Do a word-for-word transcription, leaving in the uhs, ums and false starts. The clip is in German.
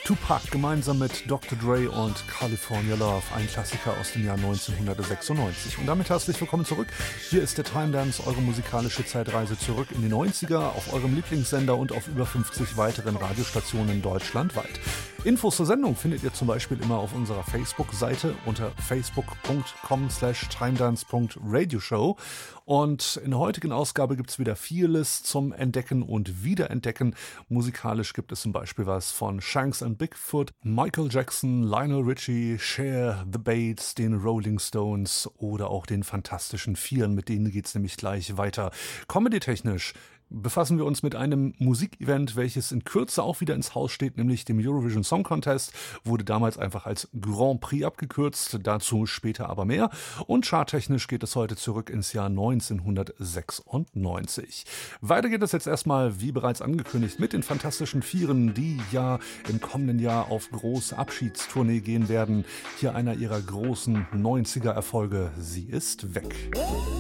Tupac gemeinsam mit Doktor Dre und California Love, ein Klassiker aus dem Jahr neunzehnhundertsechsundneunzig. Und damit herzlich willkommen zurück. Hier ist der Time Dance, eure musikalische Zeitreise zurück in die neunziger auf eurem Lieblingssender und auf über fünfzig weiteren Radiostationen deutschlandweit. Infos zur Sendung findet ihr zum Beispiel immer auf unserer Facebook-Seite unter facebook.com slash timedance.radioshow. Und in der heutigen Ausgabe gibt es wieder vieles zum Entdecken und Wiederentdecken. Musikalisch gibt es zum Beispiel was von Shanks and Bigfoot, Michael Jackson, Lionel Richie, Cher, The Bates, den Rolling Stones oder auch den Fantastischen Vieren. Mit denen geht es nämlich gleich weiter. Comedy-technisch befassen wir uns mit einem Musikevent, welches in Kürze auch wieder ins Haus steht, nämlich dem Eurovision Song Contest, wurde damals einfach als Grand Prix abgekürzt, dazu später aber mehr. Und charttechnisch geht es heute zurück ins Jahr neunzehnhundertsechsundneunzig. Weiter geht es jetzt erstmal, wie bereits angekündigt, mit den Fantastischen Vieren, die ja im kommenden Jahr auf große Abschiedstournee gehen werden. Hier einer ihrer großen neunziger Erfolge, sie ist weg.